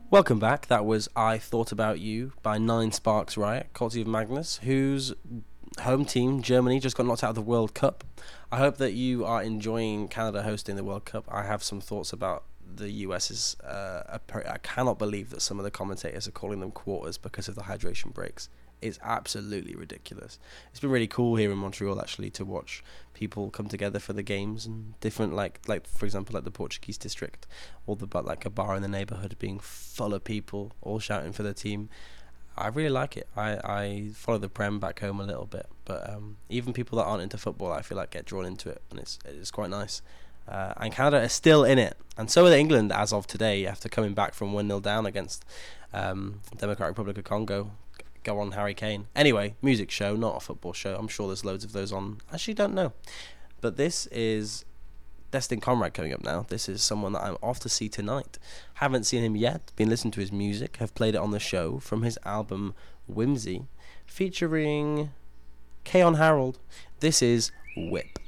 Welcome back. That was I Thought About You by Nine Sparks Riot, courtesy of Magnus, whose home team, Germany, just got knocked out of the World Cup. I hope that you are enjoying Canada hosting the World Cup. I have some thoughts about the US's... I cannot believe that some of the commentators are calling them quarters because of the hydration breaks. It's absolutely ridiculous. It's been really cool here in Montreal, actually, to watch people come together for the games and different, like for example, like the Portuguese district, or like a bar in the neighborhood being full of people all shouting for the team. I really like it. I follow the Prem back home a little bit, but even people that aren't into football, I feel like get drawn into it, and it's quite nice. And Canada is still in it, and so is England as of today, after coming back from 1-0 down against Democratic Republic of Congo. Go on, Harry Kane. Anyway, music show, not a football show. I'm sure there's loads of those on. Actually, don't know. But this is Destin Conrad coming up now. This is someone that I'm off to see tonight. Haven't seen him yet. Been listening to his music. Have played it on the show from his album Whimsy, featuring Keon Harold. This is Whip.